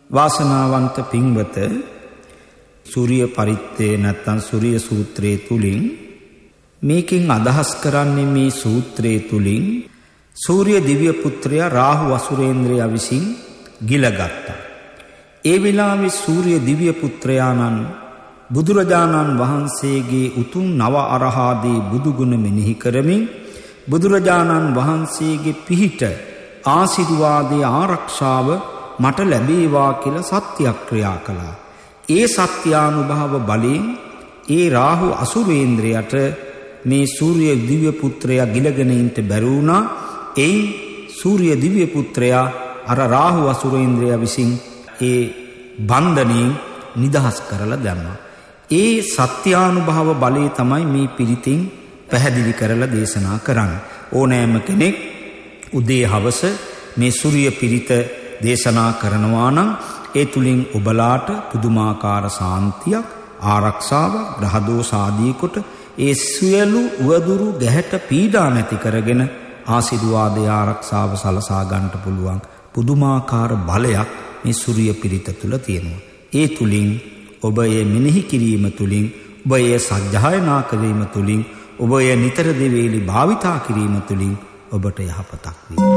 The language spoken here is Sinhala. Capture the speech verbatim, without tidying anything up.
වාසනාවන්ත පින්වත, සූර්ය පරිත්තේ නැත්නම් සූර්ය සූත්‍රයේ තුලින් මේකෙන් අදහස් කරන්නේ මේ සූත්‍රයේ තුලින් සූර්ය දිව්‍ය පුත්‍රයා රාහු අසුරේන්ද්‍රයා විසින් ගිලගත්තා. ඒ වෙලාවේ සූර්ය දිව්‍ය පුත්‍රයාණන් බුදුරජාණන් වහන්සේගේ උතුම් නව අරහාදී බුදුගුණ මෙනෙහි කරමින් බුදුරජාණන් වහන්සේගේ පිහිට ආශිර්වාදයේ ආරක්ෂාව මට ලැබේවා කියලා සත්‍යක්‍රියා කළා. ඒ සත්‍යානුභව බලයෙන් ඒ රාහු අසුරේන්ද්‍රයට මේ සූර්ය දිව්‍ය පුත්‍රයා ගිලගෙන ඉන්න බැරි වුණා. එයින් සූර්ය දිව්‍ය පුත්‍රයා අර රාහු අසුරේන්ද්‍රයා විසින් ඒ බන්ධනයෙන් නිදහස් කරලා දැම්මා. ඒ සත්‍යානුභව බලය තමයි මේ පිරිතින් පැහැදිලි කරලා දේශනා කරන්නේ. ඕනෑම කෙනෙක් උදේ හවස මේ සූර්ය පිරිත දේශනා කරනවා නම් ඒ තුලින් ඔබලාට පුදුමාකාර සාන්තියක්, ආරක්ෂාවක්, ග්‍රහ දෝෂ ආදී කොට ඒ සියලු උවදුරු ගැහැට පීඩා නැති කරගෙන ආශිර්වාදයේ ආරක්ෂාව සලසා ගන්නට පුළුවන් පුදුමාකාර බලයක් මේ සූර්ය පිරිත තුල තියෙනවා. ඒ තුලින් ඔබ ඒ මෙනෙහි කිරීම තුලින්, ඔබ ඒ සජ්ජායනා කිරීම තුලින්, ඔබ ඒ නිතර දෙවේලි භාවිතා කිරීම තුලින් ඔබට යහපතක් වේ.